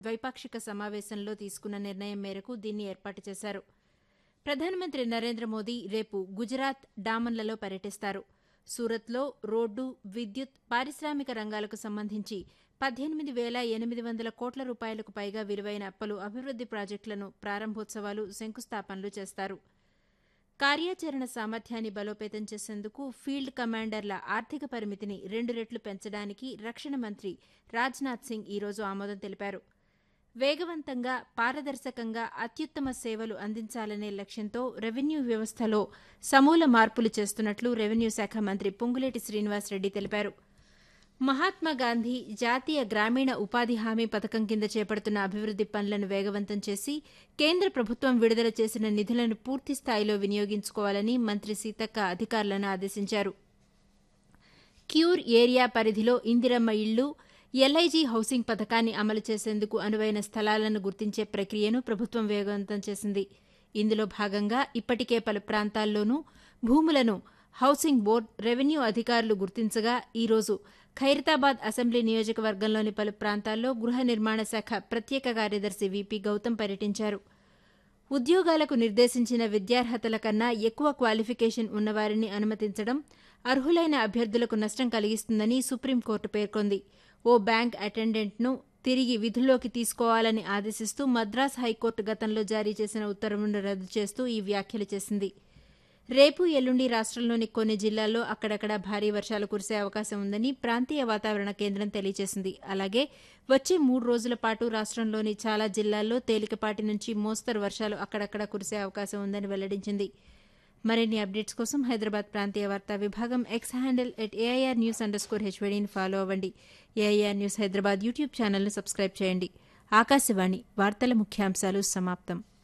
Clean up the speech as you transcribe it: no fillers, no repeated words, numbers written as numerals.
ద్వైపాక్షిక సమావేశంలో తీసుకున్న నిర్ణయం మేరకు దీన్ని ఏర్పాటు చేశారు. ప్రధానమంత్రి నరేంద్ర మోదీ రేపు గుజరాత్, డామన్లలో పర్యటిస్తారు. సూరత్లో రోడ్డు, విద్యుత్, పారిశ్రామిక రంగాలకు సంబంధించి 18,800 కోట్ల రూపాయలకు పైగా విలువైన పలు అభివృద్ది ప్రాజెక్టులను ప్రారంభోత్సవాలు, శంకుస్థాపనలు చేస్తారు. కార్యాచరణ సామర్థ్యాన్ని బలోపేతం చేసేందుకు ఫీల్డ్ కమాండర్ల ఆర్థిక పరిమితిని 2 రెట్లు పెంచడానికి రక్షణ మంత్రి రాజ్నాథ్ సింగ్ ఈరోజు ఆమోదం తెలిపారు. వేగవంతంగా, పారదర్శకంగా అత్యుత్తమ సేవలు అందించాలనే లక్ష్యంతో రెవెన్యూ వ్యవస్థలో సమూల మార్పులు చేస్తున్నట్లు రెవెన్యూ శాఖ మంత్రి పొంగులేటి శ్రీనివాసరెడ్డి తెలిపారు. మహాత్మాగాంధీ జాతీయ గ్రామీణ ఉపాధి హామీ పథకం కింద చేపడుతున్న అభివృద్ది పనులను వేగవంతం చేసి కేంద్ర ప్రభుత్వం విడుదల చేసిన నిధులను పూర్తిస్థాయిలో వినియోగించుకోవాలని మంత్రి సీతక్క అధికారులను ఆదేశించారు. క్యూర్ ఏరియా పరిధిలో ఇందిరమ్మ ఇళ్లు, ఎల్ఐజీ హౌసింగ్ పథకాన్ని అమలు చేసేందుకు అనువైన స్థలాలను గుర్తించే ప్రక్రియను ప్రభుత్వం వేగవంతం చేసింది. ఇందులో భాగంగా ఇప్పటికే పలు ప్రాంతాల్లోనూ భూములను హౌసింగ్ బోర్డు, రెవెన్యూ అధికారులు గుర్తించగా ఈరోజు ఖైరతాబాద్ అసెంబ్లీ నియోజకవర్గంలోని పలు ప్రాంతాల్లో గృహ నిర్మాణ శాఖ ప్రత్యేక కార్యదర్శి వీపీ గౌతమ్ పర్యటించారు. ఉద్యోగాలకు నిర్దేశించిన విద్యార్హతల కన్నా ఎక్కువ క్వాలిఫికేషన్ ఉన్నవారిని అనుమతించడం అర్హులైన అభ్యర్థులకు నష్టం కలిగిస్తుందని సుప్రీంకోర్టు పేర్కొంది. ఓ బ్యాంక్ అటెండెంట్ను తిరిగి విధుల్లోకి తీసుకోవాలని ఆదేశిస్తూ మద్రాస్ హైకోర్టు గతంలో జారీ చేసిన ఉత్తర్వులను రద్దు చేస్తూ ఈ వ్యాఖ్యలు చేసింది. రేపు, ఎల్లుండి రాష్ట్రంలోని కొన్ని జిల్లాల్లో అక్కడక్కడ భారీ వర్షాలు కురిసే అవకాశం ఉందని ప్రాంతీయ వాతావరణ కేంద్రం తెలియజేసింది. అలాగే వచ్చే 3 రోజుల పాటు రాష్ట్రంలోని చాలా జిల్లాల్లో తేలికపాటి నుంచి మోస్తరు వర్షాలు అక్కడక్కడ కురిసే అవకాశం ఉందని వెల్లడించింది. మరిన్ని అప్డేట్స్ కోసం హైదరాబాద్ ప్రాంతీయ వార్తా విభాగం ఎక్స్ హ్యాండిల్ @AIRnews_HVDని ఫాలో అవ్వండి. AIR న్యూస్ హైదరాబాద్ యూట్యూబ్ ఛానల్ను సబ్స్క్రైబ్ చేయండి. ఆకాశవాణి వార్తల ముఖ్యాంశాలు సమాప్తం.